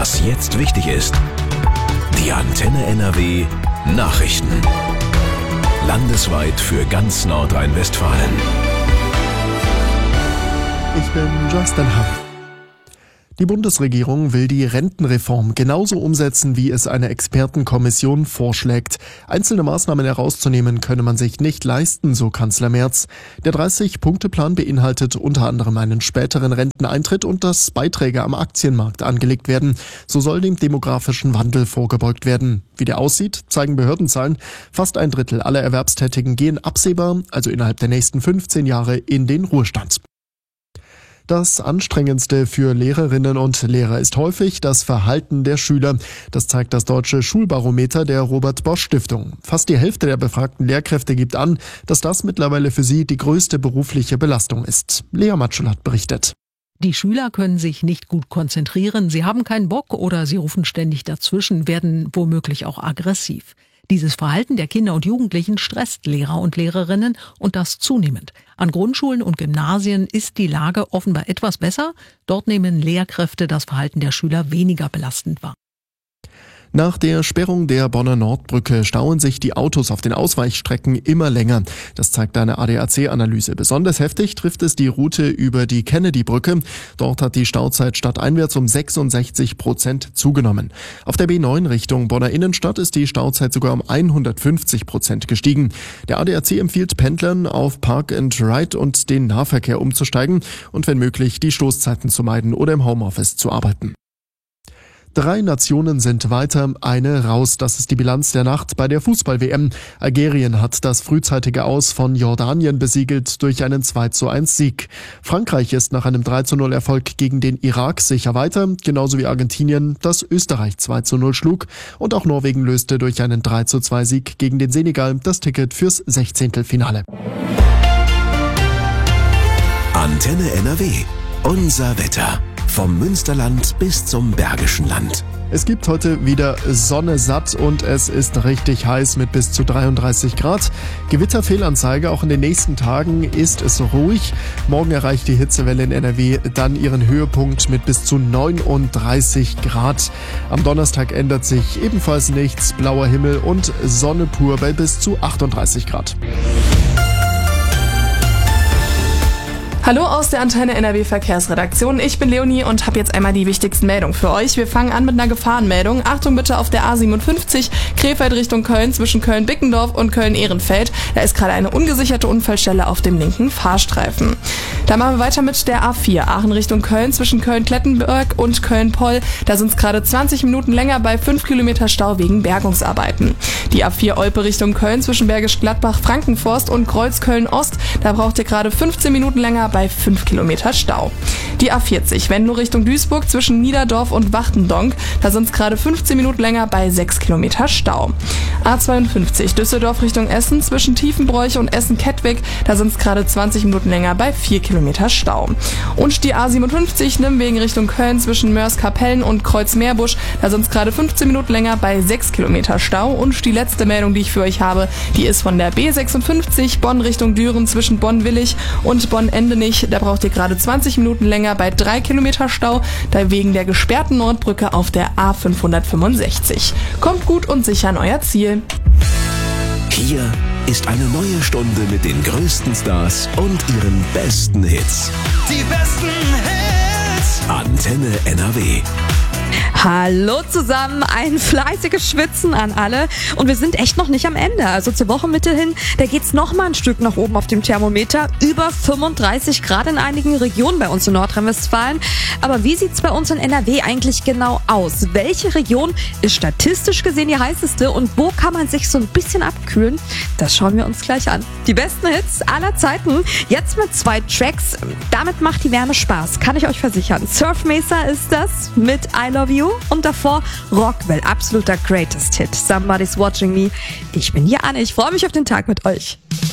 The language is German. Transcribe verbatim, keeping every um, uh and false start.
Was jetzt wichtig ist. Die Antenne N R W Nachrichten. Landesweit für ganz Nordrhein-Westfalen. Ich bin Justin Hahn. Die Bundesregierung will die Rentenreform genauso umsetzen, wie es eine Expertenkommission vorschlägt. Einzelne Maßnahmen herauszunehmen könne man sich nicht leisten, so Kanzler Merz. Der dreißig-Punkte-Plan beinhaltet unter anderem einen späteren Renteneintritt und dass Beiträge am Aktienmarkt angelegt werden. So soll dem demografischen Wandel vorgebeugt werden. Wie der aussieht, zeigen Behördenzahlen. Fast ein Drittel aller Erwerbstätigen gehen absehbar, also innerhalb der nächsten fünfzehn Jahre, in den Ruhestand. Das Anstrengendste für Lehrerinnen und Lehrer ist häufig das Verhalten der Schüler. Das zeigt das deutsche Schulbarometer der Robert-Bosch-Stiftung. Fast die Hälfte der befragten Lehrkräfte gibt an, dass das mittlerweile für sie die größte berufliche Belastung ist. Lea Matschel hat berichtet. Die Schüler können sich nicht gut konzentrieren, sie haben keinen Bock oder sie rufen ständig dazwischen, werden womöglich auch aggressiv. Dieses Verhalten der Kinder und Jugendlichen stresst Lehrer und Lehrerinnen und das zunehmend. An Grundschulen und Gymnasien ist die Lage offenbar etwas besser. Dort nehmen Lehrkräfte das Verhalten der Schüler weniger belastend wahr. Nach der Sperrung der Bonner Nordbrücke stauen sich die Autos auf den Ausweichstrecken immer länger. Das zeigt eine A D A C-Analyse. Besonders heftig trifft es die Route über die Kennedy-Brücke. Dort hat die Stauzeit stadteinwärts um sechsundsechzig Prozent zugenommen. Auf der B neun Richtung Bonner Innenstadt ist die Stauzeit sogar um hundertfünfzig Prozent gestiegen. Der A D A C empfiehlt Pendlern, auf Park and Ride und den Nahverkehr umzusteigen und wenn möglich die Stoßzeiten zu meiden oder im Homeoffice zu arbeiten. Drei Nationen sind weiter, eine raus. Das ist die Bilanz der Nacht bei der Fußball-W M. Algerien hat das frühzeitige Aus von Jordanien besiegelt durch einen zwei zu eins Sieg. Frankreich ist nach einem drei zu null Erfolg gegen den Irak sicher weiter, genauso wie Argentinien, das Österreich zwei zu null schlug. Und auch Norwegen löste durch einen drei zu zwei Sieg gegen den Senegal das Ticket fürs Sechzehntelfinale. Antenne N R W. Unser Wetter. Vom Münsterland bis zum Bergischen Land. Es gibt heute wieder Sonne satt und es ist richtig heiß mit bis zu dreiunddreißig Grad. Gewitterfehlanzeige, auch in den nächsten Tagen ist es ruhig. Morgen erreicht die Hitzewelle in N R W dann ihren Höhepunkt mit bis zu neununddreißig Grad. Am Donnerstag ändert sich ebenfalls nichts, blauer Himmel und Sonne pur bei bis zu achtunddreißig Grad. Hallo aus der Antenne N R W Verkehrsredaktion. Ich bin Leonie und habe jetzt einmal die wichtigsten Meldungen für euch. Wir fangen an mit einer Gefahrenmeldung. Achtung bitte auf der A siebenundfünfzig, Krefeld Richtung Köln, zwischen Köln-Bickendorf und Köln-Ehrenfeld. Da ist gerade eine ungesicherte Unfallstelle auf dem linken Fahrstreifen. Dann machen wir weiter mit der A vier, Aachen Richtung Köln, zwischen Köln-Klettenberg und Köln-Poll. Da sind es gerade zwanzig Minuten länger bei fünf Kilometer Stau wegen Bergungsarbeiten. Die A vier Olpe Richtung Köln, zwischen Bergisch Gladbach, Frankenforst und Kreuzköln-Ost. Da braucht ihr gerade fünfzehn Minuten länger bei fünf Kilometer Stau. Die A vierzig, wenn nur Richtung Duisburg, zwischen Niederdorf und Wachtendonk, da sind es gerade fünfzehn Minuten länger bei sechs Kilometer Stau. A zweiundfünfzig, Düsseldorf Richtung Essen, zwischen Tiefenbräuch und Essen-Kettwig, da sind es gerade zwanzig Minuten länger bei vier Kilometer Stau. Und die A siebenundfünfzig, Nimwegen Richtung Köln, zwischen Mörs-Kapellen und Kreuz-Meerbusch, da sind es gerade fünfzehn Minuten länger bei sechs Kilometer Stau. Und die letzte Meldung, die ich für euch habe, die ist von der B sechsundfünfzig, Bonn Richtung Düren, zwischen Bonn-Willig und Bonn-Endenich. Da braucht ihr gerade zwanzig Minuten länger bei drei Kilometer Stau, da wegen der gesperrten Nordbrücke auf der A fünfhundertfünfundsechzig. Kommt gut und sicher an euer Ziel. Hier ist eine neue Stunde mit den größten Stars und ihren besten Hits. Die besten Hits. Antenne N R W. Hallo zusammen, ein fleißiges Schwitzen an alle und wir sind echt noch nicht am Ende. Also zur Wochenmitte hin, da geht's noch mal ein Stück nach oben auf dem Thermometer. Über fünfunddreißig Grad in einigen Regionen bei uns in Nordrhein-Westfalen. Aber wie sieht's bei uns in N R W eigentlich genau aus? Welche Region ist statistisch gesehen die heißeste und wo kann man sich so ein bisschen abkühlen? Das schauen wir uns gleich an. Die besten Hits aller Zeiten, jetzt mit zwei Tracks. Damit macht die Wärme Spaß, kann ich euch versichern. Surf Mesa ist das mit I Love You. Und davor Rockwell, absoluter Greatest Hit. Somebody's Watching Me. Ich bin hier Anne, ich freue mich auf den Tag mit euch.